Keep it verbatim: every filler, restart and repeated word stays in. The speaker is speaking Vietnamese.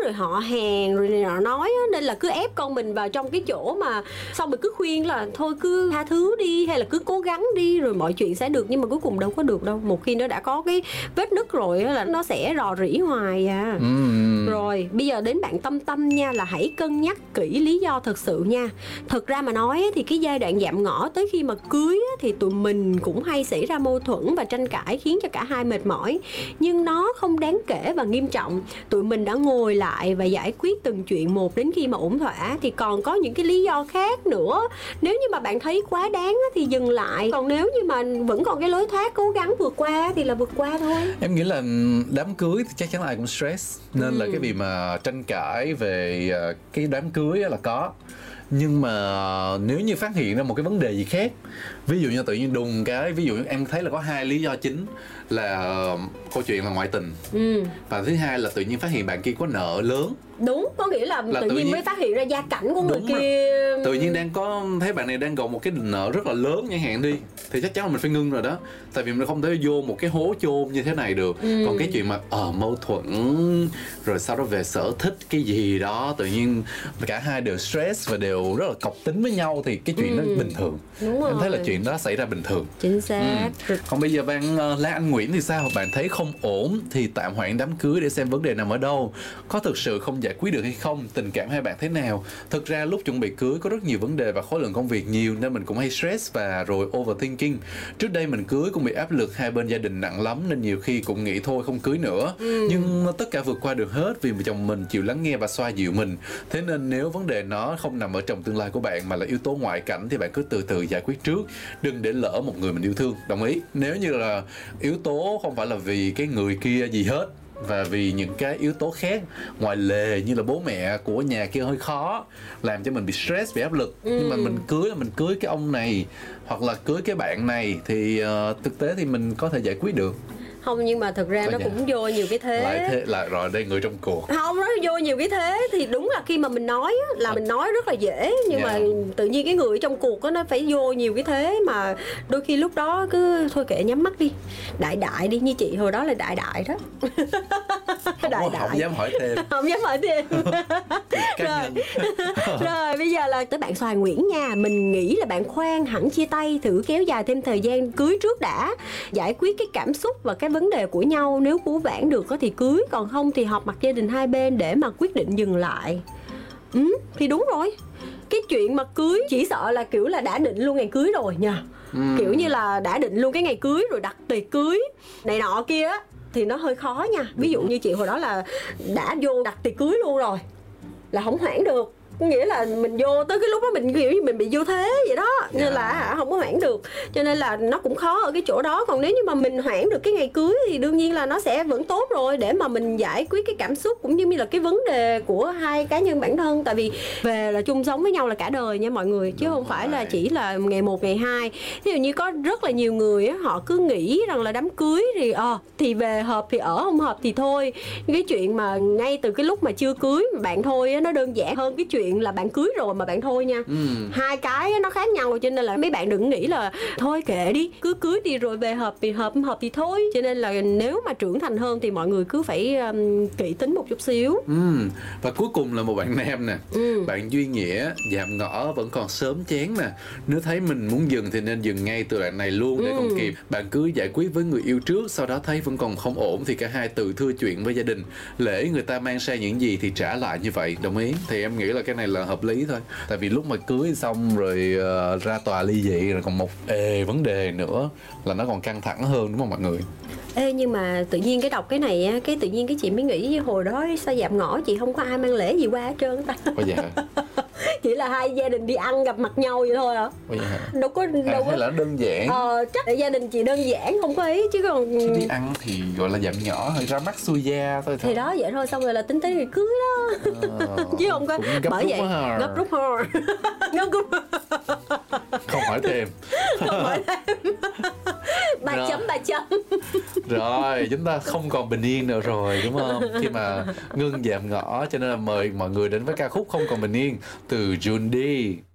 rồi họ hàng rồi này họ nói á, nên là cứ ép con mình vào trong cái chỗ mà xong rồi cứ khuyên là thôi cứ tha thứ đi hay là cứ cố gắng đi rồi mọi chuyện sẽ được, nhưng mà cuối cùng đâu có được đâu. Một khi nó đã có cái vết nứt rồi á là nó sẽ rò rỉ hoài à. Ừm. Rồi bây giờ đến bạn Tâm Tâm nha, là hãy cân nhắc kỹ lý do thật sự nha. Thật ra mà nói á, thì cái giai đoạn dạm ngõ tới khi mà cưới á, thì tụi mình cũng hay xảy ra mâu thuẫn và tranh cãi khiến cho cả hai mệt mỏi, nhưng nó không đáng kể và nghiêm trọng. Tụi mình đã ngồi lại và giải quyết từng chuyện một đến khi mà ổn thỏa. Thì còn có những cái lý do khác nữa, nếu như mà bạn thấy quá đáng á, thì dừng lại, còn nếu như mà vẫn còn cái lối thoát cố gắng vượt qua thì là vượt qua thôi. Em nghĩ là đám cưới thì chắc chắn là ai cũng stress, nên ừ. là cái việc mà tranh cãi về cái đám cưới là có. Nhưng mà nếu như phát hiện ra một cái vấn đề gì khác, ví dụ như tự nhiên đùng cái, ví dụ như em thấy là có hai lý do chính là câu chuyện là ngoại tình, ừ. và thứ hai là tự nhiên phát hiện bạn kia có nợ lớn. Đúng, có nghĩa là, là tự, tự nhiên, nhiên mới phát hiện ra gia cảnh của người kia. Tự nhiên đang có thấy bạn này đang gồng một cái nợ rất là lớn chẳng hạn đi, thì chắc chắn là mình phải ngưng rồi đó. Tại vì mình không thể vô một cái hố chôn như thế này được. ừ. Còn cái chuyện mà ở uh, mâu thuẫn rồi sau đó về sở thích cái gì đó, tự nhiên cả hai đều stress và đều rất là cọc tính với nhau, thì cái chuyện ừ. đó bình thường. Đúng rồi. Em thấy là chuyện đó xảy ra bình thường. Chính xác. ừ. Còn bây giờ bạn uh, Lan Anh Nguyễn thì sao? Bạn thấy không ổn thì tạm hoãn đám cưới để xem vấn đề nằm ở đâu, có thực sự không giải quyết được hay không, tình cảm hai bạn thế nào. Thực ra lúc chuẩn bị cưới có rất nhiều vấn đề và khối lượng công việc nhiều, nên mình cũng hay stress và rồi overthinking. Trước đây mình cưới cũng bị áp lực hai bên gia đình nặng lắm, nên nhiều khi cũng nghĩ thôi không cưới nữa. ừ. Nhưng tất cả vượt qua được hết vì chồng mình chịu lắng nghe và xoa dịu mình. Thế nên nếu vấn đề nó không nằm ở trong tương lai của bạn mà là yếu tố ngoại cảnh thì bạn cứ từ từ giải quyết trước, đừng để lỡ một người mình yêu thương. Đồng ý? Nếu như là yếu tố không phải là vì cái người kia gì hết, và vì những cái yếu tố khác ngoài lề như là bố mẹ của nhà kia hơi khó làm cho mình bị stress, bị áp lực, ừ. nhưng mà mình cưới là mình cưới cái ông này hoặc là cưới cái bạn này thì uh, thực tế thì mình có thể giải quyết được. Không, nhưng mà thực ra Sao nó vậy? Cũng vô nhiều cái thế. Lại thế là rồi đây người trong cuộc. Không, nó vô nhiều cái thế thì đúng là khi mà mình nói á, là à. mình nói rất là dễ, nhưng yeah. mà tự nhiên cái người trong cuộc á nó phải vô nhiều cái thế mà đôi khi lúc đó cứ thôi kệ nhắm mắt đi, đại đại đi, như chị hồi đó là đại đại đó. Không, đại đại. Không dám hỏi thêm. Không dám hỏi thêm. Rồi. Rồi bây giờ là tới bạn Xoài Nguyễn nha. Mình nghĩ là bạn khoan hẳn chia tay, thử kéo dài thêm thời gian cưới trước đã, giải quyết cái cảm xúc và cái vấn đề của nhau. Nếu cứu vãn được thì cưới, còn không thì họp mặt gia đình hai bên để mà quyết định dừng lại. Ừ, thì đúng rồi. Cái chuyện mà cưới chỉ sợ là kiểu là đã định luôn ngày cưới rồi nha. ừ. Kiểu như là đã định luôn cái ngày cưới rồi đặt tiệc cưới này nọ kia á, thì nó hơi khó nha. Ví dụ như chị hồi đó là đã vô đặt tiệc cưới luôn rồi là không hoãn được. Có nghĩa là mình vô tới cái lúc đó mình kiểu như mình bị vô thế vậy đó, nên yeah. là không có hoãn được, cho nên là nó cũng khó ở cái chỗ đó. Còn nếu như mà mình hoãn được cái ngày cưới thì đương nhiên là nó sẽ vẫn tốt rồi, để mà mình giải quyết cái cảm xúc cũng như là cái vấn đề của hai cá nhân bản thân. Tại vì về là chung sống với nhau là cả đời nha mọi người, chứ không phải là chỉ là ngày một ngày hai. Ví dụ như có rất là nhiều người á, họ cứ nghĩ rằng là đám cưới thì ờ à, thì về hợp thì ở, không hợp thì thôi. Cái chuyện mà ngay từ cái lúc mà chưa cưới mà bạn thôi á, nó đơn giản hơn cái chuyện là bạn cưới rồi mà bạn thôi nha. ừ. Hai cái nó khác nhau, cho nên là mấy bạn đừng nghĩ là thôi kệ đi, cứ cưới đi rồi về hợp thì hợp, không hợp thì thôi. Cho nên là nếu mà trưởng thành hơn thì mọi người cứ phải um, kỹ tính một chút xíu. ừ. Và cuối cùng là một bạn nam nè. ừ. Bạn Duy Nghĩa, dạm ngõ vẫn còn sớm chán nè, nếu thấy mình muốn dừng thì nên dừng ngay từ đoạn này luôn để ừ. còn kịp. Bạn cứ giải quyết với người yêu trước, sau đó thấy vẫn còn không ổn thì cả hai tự thưa chuyện với gia đình. Lễ người ta mang sang những gì thì trả lại như vậy. Đồng ý? Thì em nghĩ là cái này là hợp lý thôi. Tại vì lúc mà cưới xong rồi uh, ra tòa ly dị rồi còn một ê vấn đề nữa là nó còn căng thẳng hơn, đúng không mọi người? Ê, nhưng mà tự nhiên cái đọc cái này á, cái tự nhiên cái chị mới nghĩ hồi đó sao dạm ngõ chị không có ai mang lễ gì qua hết trơn ta. Có vậy hả? Chỉ là hai gia đình đi ăn gặp mặt nhau vậy thôi hả? Có vậy hả? Đâu có đâu à, có. Hay là đơn giản. Ờ, chắc là gia đình chị đơn giản không có ý, chứ còn chứ đi ăn thì gọi là dạm nhỏ hơi ra mắt xuôi da thôi. Thì đó vậy thôi, xong rồi là tính tới ngày cưới đó. À, chứ không có bởi vậy gấp rút hơn. Gấp rút. Không hỏi thêm. Không hỏi thêm. Ba chấm ba chấm. Rồi chúng ta không còn bình yên nữa rồi, đúng không? Khi mà ngưng dạm ngõ, cho nên là mời mọi người đến với ca khúc Không Còn Bình Yên từ Jun D.